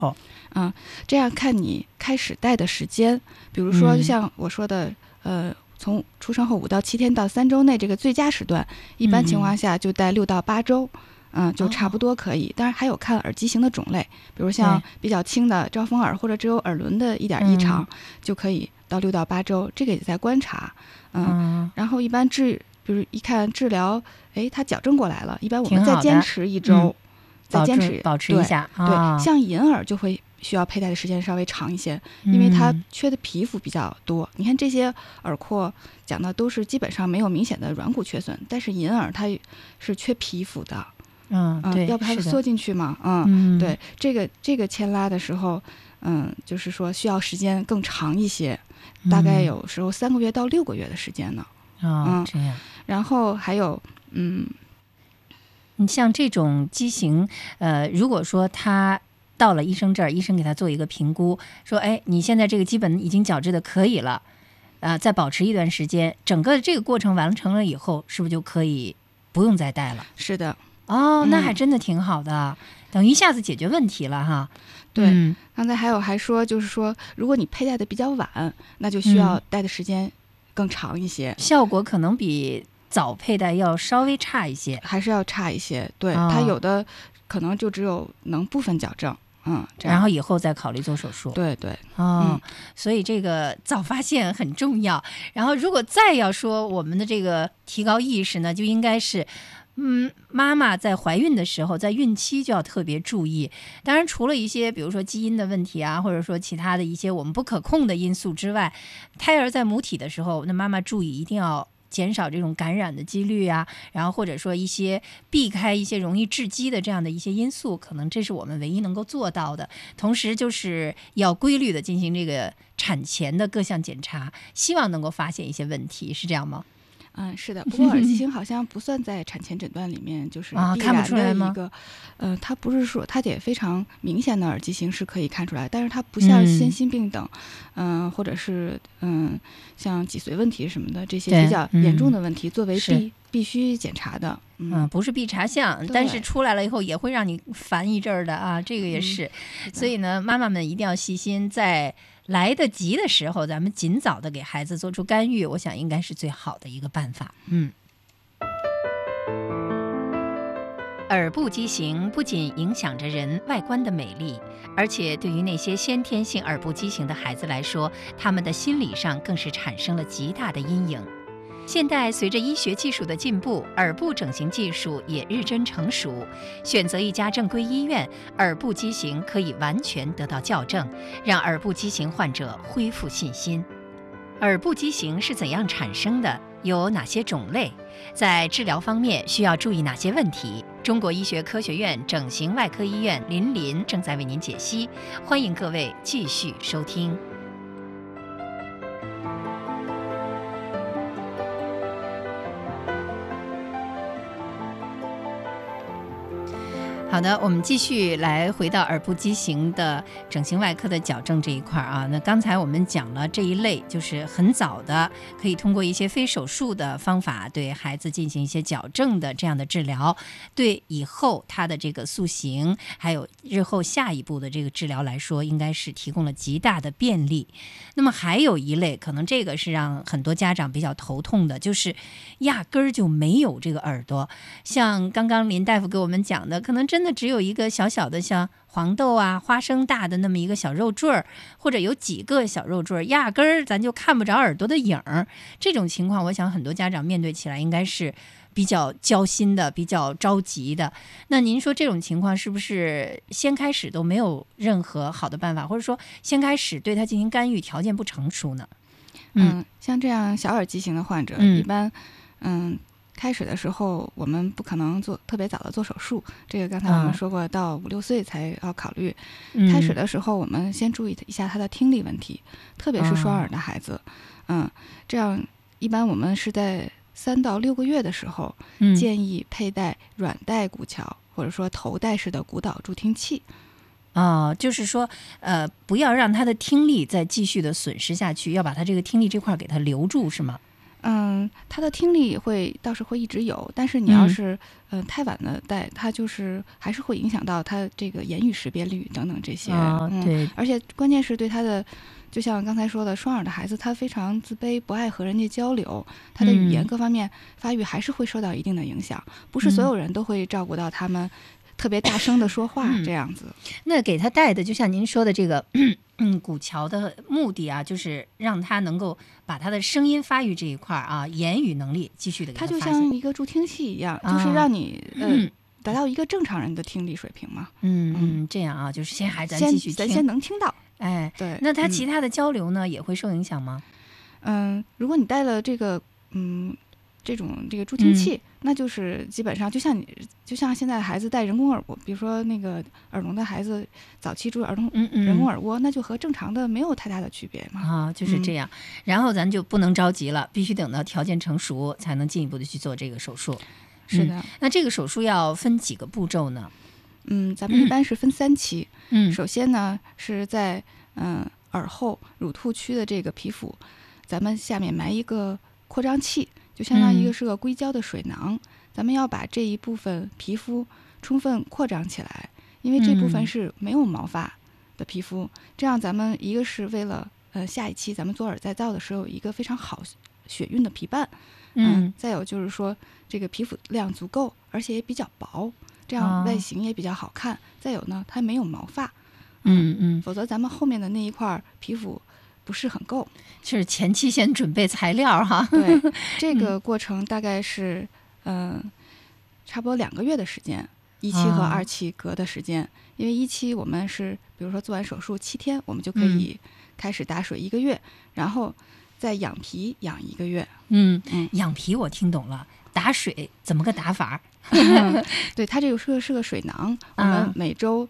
嗯，这样看你开始戴的时间，比如说就像我说的，从出生后5到7天到3周内这个最佳时段，一般情况下就戴6到8周。就差不多可以。当然还有看耳机型的种类，比如像比较轻的招风耳或者只有耳轮的一点异常，就可以到6到8周，这个也在观察。然后一般比如一看治疗，它矫正过来了，一般我们再坚持1周，再坚持保持一下。 对，像银耳就会需要佩戴的时间稍微长一些，因为它缺的皮肤比较多。你看这些耳廓讲的都是基本上没有明显的软骨缺损，但是银耳它是缺皮肤的。 对， 要不它缩进去嘛？对，这个牵拉的时候，就是说需要时间更长一些，大概有时候3个月到6个月的时间呢。 这样。 然后还有， 你像这种畸形，如果说他到了医生这儿，医生给他做一个评估，说，你现在这个基本已经矫治的可以了，再保持一段时间，整个这个过程完成了以后，是不是就可以不用再戴了？ 是的。 那还真的挺好的，等于一下子解决问题了哈。 对，刚才还说，就是说，如果你佩戴的比较晚，那就需要戴的时间更长一些， 效果可能比早佩戴要稍微差一些， 还是要差一些。对，它有的可能就只有能部分矫正。 然后以后再考虑做手术。 对对。 所以这个早发现很重要。然后如果再要说我们的这个提高意识呢，就应该是妈妈在怀孕的时候，在孕期就要特别注意。当然除了一些比如说基因的问题啊，或者说其他的一些我们不可控的因素之外，胎儿在母体的时候，那妈妈注意一定要减少这种感染的几率啊，然后或者说避开一些容易致畸的这样的一些因素，可能这是我们唯一能够做到的。同时就是要规律的进行这个产前的各项检查，希望能够发现一些问题，是这样吗？ 是的。不过耳畸形好像不算在产前诊断里面，就是必然的一个，它不是说它也非常明显的耳畸形是可以看出来，但是它不像先心病等，或者是像脊髓问题什么的这些比较严重的问题，作为必须检查的。 不是必查项，但是出来了以后也会让你烦一阵儿的啊，这个也是。所以呢，妈妈们一定要细心，在来得及的时候，咱们尽早的给孩子做出干预，我想应该是最好的一个办法。耳部畸形不仅影响着人外观的美丽，而且对于那些先天性耳部畸形的孩子来说，他们的心理上更是产生了极大的阴影。现代随着医学技术的进步，耳部整形技术也日臻成熟。选择一家正规医院，耳部畸形可以完全得到校正，让耳部畸形患者恢复信心。耳部畸形是怎样产生的？有哪些种类？在治疗方面需要注意哪些问题？中国医学科学院整形外科医院林林正在为您解析，欢迎各位继续收听。好的，我们继续来回到耳部畸形的整形外科的矫正这一块啊。那刚才我们讲了这一类，就是很早的，可以通过一些非手术的方法对孩子进行一些矫正的这样的治疗，对以后他的这个塑形，还有日后下一步的这个治疗来说，应该是提供了极大的便利。那么还有一类，可能这个是让很多家长比较头痛的，就是压根儿就没有这个耳朵。像刚刚林大夫给我们讲的，可能真的只有一个小小的像黄豆啊、花生大的那么一个小肉坠儿，或者有几个小肉坠儿，压根儿咱就看不着耳朵的影儿。这种情况，我想很多家长面对起来应该是比较焦心的，比较着急的。那您说这种情况是不是先开始都没有任何好的办法，或者说先开始对他进行干预条件不成熟呢？ 像这样小耳畸形的患者，一般开始的时候我们不可能特别早的做手术，这个刚才我们说过，到5、6岁才要考虑。开始的时候我们先注意一下他的听力问题，特别是双耳的孩子。这样一般我们是在3到6个月的时候，建议佩戴软带骨桥或者说头戴式的骨导助听器。 就是说不要让他的听力再继续的损失下去，要把他这个听力这块给他留住，是吗？ 他的听力倒是会一直有，但是你要是太晚的戴，他就是还是会影响到他这个言语识别率等等这些。 对， 而且关键是对他的，就像刚才说的，双耳的孩子他非常自卑，不爱和人家交流，他的语言各方面发育还是会受到一定的影响，不是所有人都会照顾到他们特别大声的说话这样子。 那给他戴的就像您说的这个骨桥的目的啊，就是让他能够把他的声音发育这一块啊，言语能力继续的给他就像一个助听器一样，就是让你达到一个正常人的听力水平嘛。 这样啊，就是先还咱继续听， 咱先能听到。 哎， 对。 那他其他的交流呢，也会受影响吗？ 如果你戴了这个这个助听器，那就是基本上就像现在孩子戴人工耳蜗，比如说那个耳聋的孩子早期注入人工耳蜗，那就和正常的没有太大的区别嘛。 就是这样。然后咱就不能着急了，必须等到条件成熟才能进一步的去做这个手术。 是的。 那这个手术要分几个步骤呢？ 咱们一般是分3期。首先呢是在耳后乳突区的这个皮肤，咱们下面埋一个扩张器，就相当于是个硅胶的水囊，咱们要把这一部分皮肤充分扩张起来，因为这部分是没有毛发的皮肤，这样咱们一个是为了下一期咱们做耳再造的时候有一个非常好血运的皮瓣，再有就是说这个皮肤量足够，而且也比较薄，这样外形也比较好看。再有呢，它没有毛发，否则咱们后面的那一块皮肤不是很够， 就是前期先准备材料哈。 对，这个过程大概是差不多2个月的时间，1期和2期隔的时间。因为1期我们是比如说做完手术7天，我们就可以开始打水1个月，然后再养皮养1个月。 养皮我听懂了，打水怎么个打法？ 对，它这个是个水囊，我们每周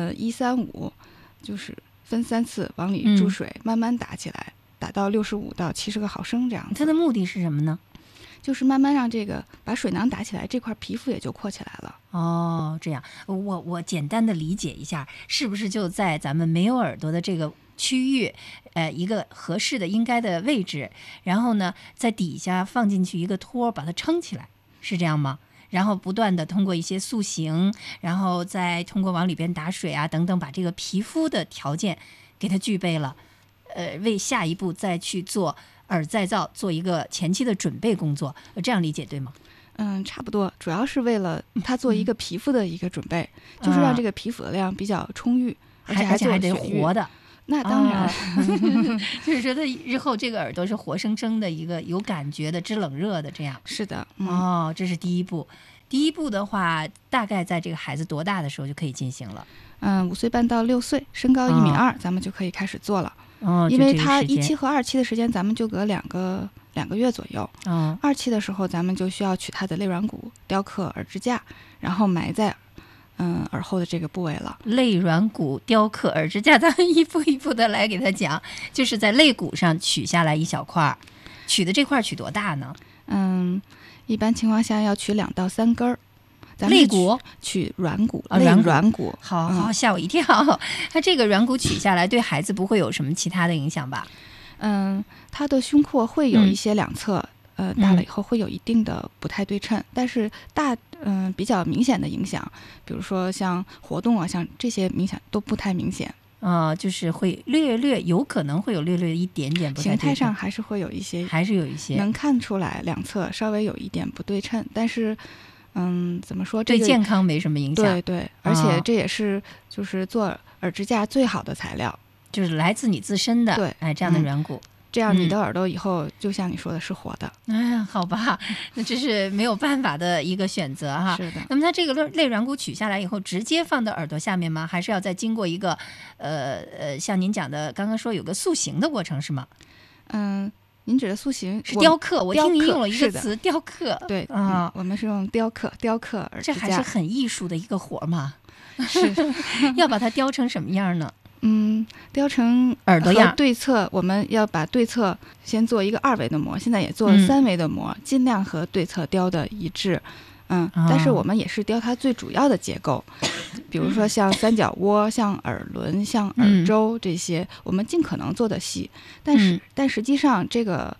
1、3、5就是分3次往里注水，慢慢打起来，打到65到70个毫升这样子。 它的目的是什么呢？ 就是慢慢让这个把水囊打起来，这块皮肤也就扩起来了。 这样，我简单的理解一下，是不是就在咱们没有耳朵的这个区域，一个合适的应该的位置，然后呢，在底下放进去一个托，把它撑起来，是这样吗？然后不断的通过一些塑形，然后再通过往里边打水啊等等，把这个皮肤的条件给它具备了，为下一步再去做耳再造做一个前期的准备工作，这样理解对吗？ 差不多，主要是为了它做一个皮肤的一个准备，就是让这个皮肤的量比较充裕，而且还得活的。 那当然， 就是说它日后这个耳朵是活生生的一个有感觉的，知冷热的这样。 是的。 这是第一步。第一步的话，大概在这个孩子多大的时候就可以进行了 ？5岁半到6岁，身高1.2米，咱们就可以开始做了。因为它1期和2期的时间咱们就隔2个月左右。2期的时候咱们就需要取它的肋软骨，雕刻耳支架，然后埋在耳后的这个部位了。 肋软骨雕刻耳支架，咱们一步一步的来给他讲，就是在肋骨上取下来一小块，取的这块取多大呢？ 一般情况下要取2到3根儿。 肋骨取软骨， 软骨。好，吓我一跳。它这个软骨取下来，对孩子不会有什么其他的影响吧？ 他的胸廓会有一些两侧，大了以后会有一定的不太对称，但是比较明显的影响，比如说像活动啊，像这些明显都不太明显。 就是会略有可能会有略一点点不太对称， 形态上还是会有一些，能看出来两侧稍微有一点不对称，但是怎么说， 对健康没什么影响。 对，而且这也是就是做耳支架最好的材料， 就是来自你自身的， 对， 这样的软骨。 这样你的耳朵以后就像你说的是活的。 好吧，那这是没有办法的一个选择哈。 是的。 那么它这个肋软骨取下来以后，直接放到耳朵下面吗？还是要再经过一个像您讲的刚刚说有个塑形的过程是吗？ 您指的塑形是雕刻，我听您用了一个词雕刻。 对我们是用雕刻耳支架， 这还是很艺术的一个活嘛。 是要把它雕成什么样呢？ 雕成耳朵样。 对侧我们要把对侧先做一个2维的模，现在也做3维的模，尽量和对侧雕的一致。但是我们也是雕它最主要的结构，比如说像三角窝、像耳轮、像耳周这些，我们尽可能做的细。但实际上这个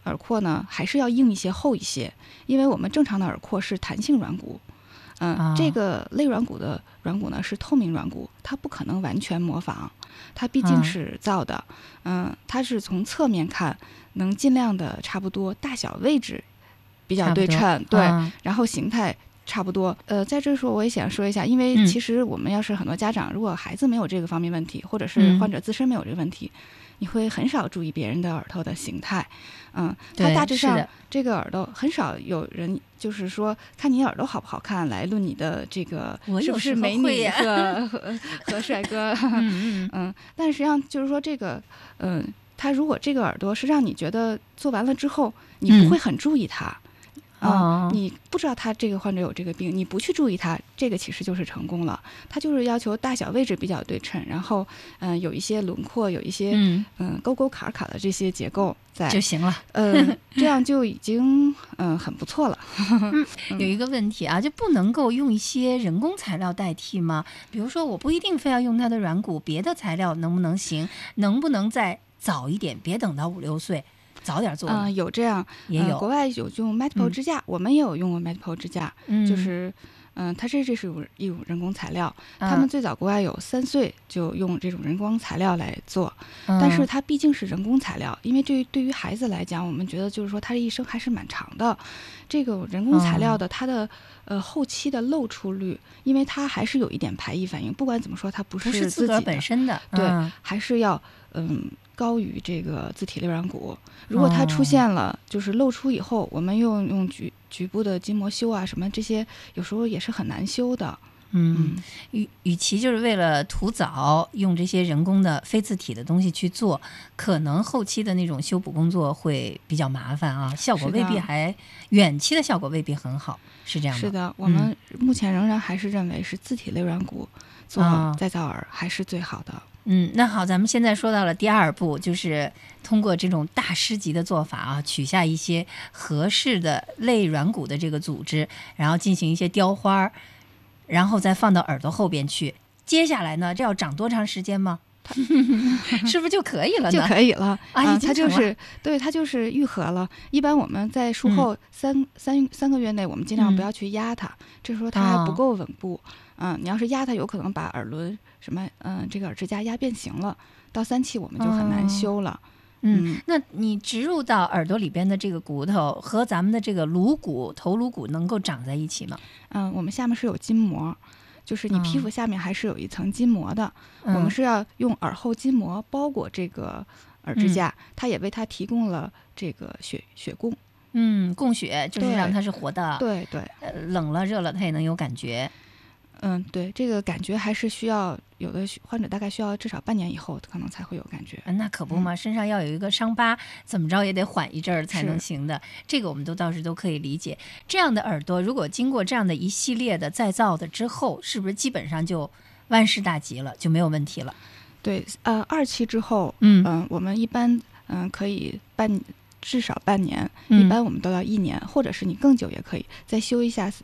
耳廓呢还是要硬一些、厚一些，因为我们正常的耳廓是弹性软骨。这个类软骨的软骨呢是透明软骨，它不可能完全模仿，它毕竟是造的。它是从侧面看能尽量的差不多，大小位置比较对称，对，然后形态差不多。在这时候我也想说一下，因为其实我们要是很多家长，如果孩子没有这个方面问题，或者是患者自身没有这个问题，你会很少注意别人的耳朵的形态。它大致上这个耳朵很少有人就是说看你耳朵好不好看来论你的这个是不是美女和帅哥。但实际上就是说这个他如果这个耳朵是让你觉得做完了之后你不会很注意它。你不知道他这个患者有这个病，你不去注意他，这个其实就是成功了。他就是要求大小位置比较对称，然后有一些轮廓，有一些沟沟坎坎的这些结构在就行了。 这样就已经很不错了。 有一个问题啊，就不能够用一些人工材料代替吗？比如说我不一定非要用它的软骨，别的材料能不能行？能不能再早一点，别等到5、6岁？早点做有这样， 也有国外有用 Medipol 支架，我们也有用过 Medipol 支架，就是它这是一种人工材料，他们最早国外有3岁就用这种人工材料来做，但是它毕竟是人工材料，因为对于孩子来讲，我们觉得就是说他的一生还是蛮长的，这个人工材料的它的后期的漏出率，因为它还是有一点排异反应，不管怎么说它不是自己的本身的， 对，还是要高于这个自体肋软骨。如果它出现了就是露出以后，我们用局部的筋膜修啊什么这些，有时候也是很难修的。 与其就是为了图早用这些人工的非自体的东西去做，可能后期的那种修补工作会比较麻烦啊，效果未必远期的效果未必很好，是这样吗？ 是的，我们目前仍然还是认为是自体肋软骨做再造耳还是最好的。 那好，咱们现在说到了第2步，就是通过这种大师级的做法啊，取下一些合适的肋软骨的这个组织，然后进行一些雕花，然后再放到耳朵后边去。接下来呢，这要长多长时间吗？是不是就可以了呢？ 就可以了啊， 它就是对，它就是愈合了。一般我们在术后3个月内，我们尽量不要去压它，这时候它还不够稳固。你要是压它，有可能把耳轮什么这个耳支架压变形了，到3期我们就很难修了。 那你植入到耳朵里边的这个骨头和咱们的这个颅骨、头颅骨能够长在一起吗？ 我们下面是有筋膜，就是你皮肤下面还是有一层筋膜的。我们是要用耳后筋膜包裹这个耳支架，它也为它提供了这个血供。 供血就是让它是活的。 对对， 冷了热了它也能有感觉。 对，这个感觉还是需要有的患者大概需要至少半年以后可能才会有感觉。 那可不嘛，身上要有一个伤疤，怎么着也得缓一阵儿才能行的。这个我们倒是都可以理解。这样的耳朵，如果经过这样的一系列的再造的之后，是不是基本上就万事大吉了，就没有问题了？ 对，2期之后，我们一般可以至少半年，一般我们都要1年，或者是你更久也可以再修一下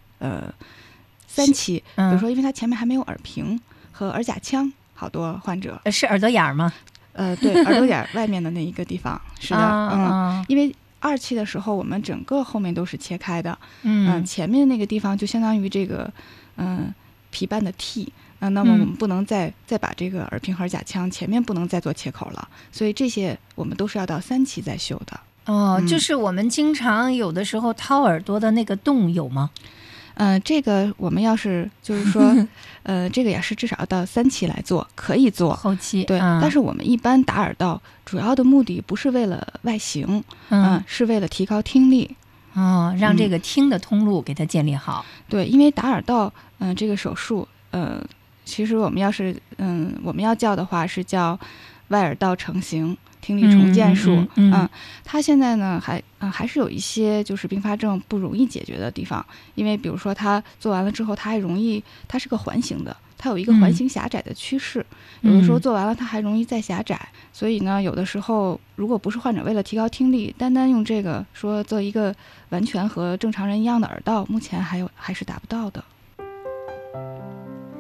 3期。比如说因为它前面还没有耳屏和耳甲腔，好多患者是耳朵眼吗？ 对，耳朵眼外面的那一个地方是的。因为2期的时候我们整个后面都是切开的，前面那个地方就相当于这个皮瓣的蒂，那么我们不能再把这个耳屏和耳甲腔前面不能再做切口了，所以这些我们都是要到3期再修的。 就是我们经常有的时候掏耳朵的那个洞有吗？ 这个我们要是就是说这个也是至少要到3期来做，可以做后期。 对，但是我们一般打耳道主要的目的不是为了外形，是为了提高听力。 让这个听的通路给它建立好。 对，因为打耳道这个手术其实我们要叫的话是叫外耳道成型听力重建术。它现在呢还是有一些就是并发症不容易解决的地方，因为比如说它做完了之后它是个环形的，它有一个环形狭窄的趋势，有的时候做完了它还容易再狭窄，所以呢有的时候如果不是患者为了提高听力，单单用这个说做一个完全和正常人一样的耳道，目前还是达不到的。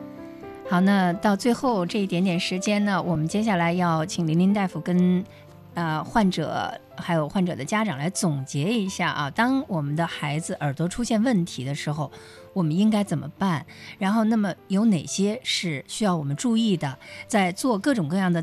好，那到最后这一点点时间呢，我们接下来要请林林大夫跟患者还有患者的家长来总结一下啊，当我们的孩子耳朵出现问题的时候，我们应该怎么办？然后那么有哪些是需要我们注意的？在做各种各样的